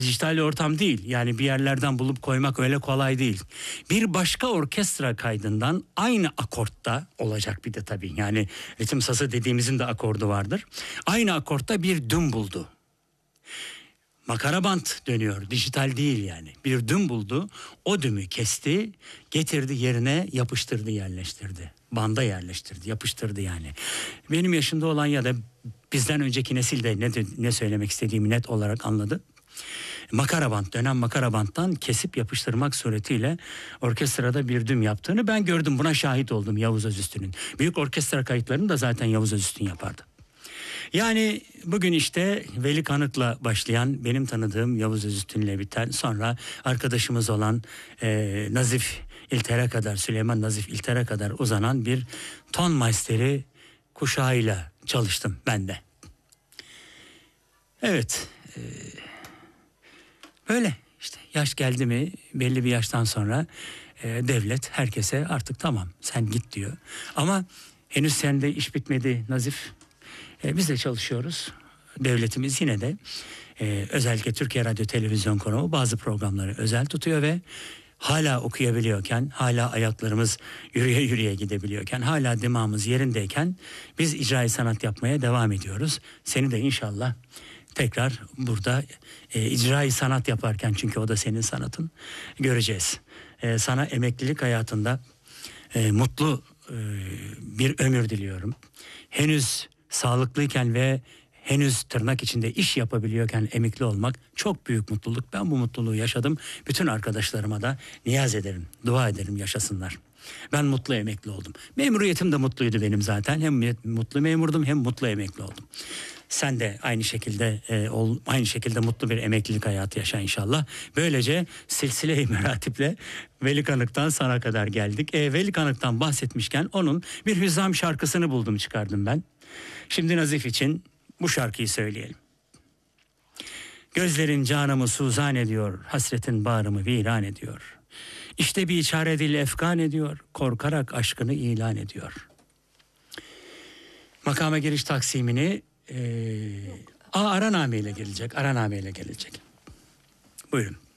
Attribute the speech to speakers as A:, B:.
A: Dijital ortam değil. Yani bir yerlerden bulup koymak öyle kolay değil. Bir başka orkestra kaydından aynı akortta olacak bir de tabii. Yani ritim sası dediğimizin de akordu vardır. Aynı akortta bir düm buldu. Makara bant dönüyor. Dijital değil yani. Bir düm buldu. O dümü kesti, getirdi yerine, yapıştırdı, yerleştirdi. Banda yerleştirdi, yapıştırdı yani. Benim yaşımda olan ya da bizden önceki nesil de ne söylemek istediğimi net olarak anladı. Makara bant, dönen makara banttan kesip yapıştırmak suretiyle orkestrada bir düm yaptığını ben gördüm. Buna şahit oldum Yavuz Özüstü'nün. Büyük orkestra kayıtlarını da zaten Yavuz Özüstün yapardı. Yani bugün işte Veli Kanık'la başlayan, benim tanıdığım Yavuz Özüstün'le biten, sonra arkadaşımız olan Nazif İlter'e kadar, Süleyman Nazif İlter'e kadar uzanan bir ton maisteri kuşağıyla çalıştım ben de. Evet, böyle işte yaş geldi mi, belli bir yaştan sonra devlet herkese artık tamam sen git diyor. Ama henüz sende iş bitmedi Nazif. Biz de çalışıyoruz. Devletimiz yine de özellikle Türkiye Radyo Televizyon Kurumu bazı programları özel tutuyor ve hala okuyabiliyorken, hala ayaklarımız yürüye yürüye gidebiliyorken, hala dimağımız yerindeyken biz icra sanat yapmaya devam ediyoruz. Seni de inşallah tekrar burada icra sanat yaparken, çünkü o da senin sanatın, göreceğiz. Sana emeklilik hayatında mutlu bir ömür diliyorum. Henüz sağlıklıyken ve henüz tırnak içinde iş yapabiliyorken emekli olmak çok büyük mutluluk. Ben bu mutluluğu yaşadım. Bütün arkadaşlarıma da niyaz ederim, dua ederim yaşasınlar. Ben mutlu emekli oldum. Memuriyetim de mutluydu benim zaten. Hem mutlu memurdum hem mutlu emekli oldum. Sen de aynı şekilde aynı şekilde mutlu bir emeklilik hayatı yaşa inşallah. Böylece silsile-i meratiple Veli Kanık'tan sana kadar geldik. Veli Kanık'tan bahsetmişken onun bir hüzzam şarkısını buldum, çıkardım ben. Şimdi Nazif için bu şarkıyı söyleyelim. Gözlerin canımı suzan ediyor, hasretin bağrımı viran ediyor. İşte bir çare dil efkan ediyor, korkarak aşkını ilan ediyor. Makama giriş taksimini Araname ile gelecek. Buyurun.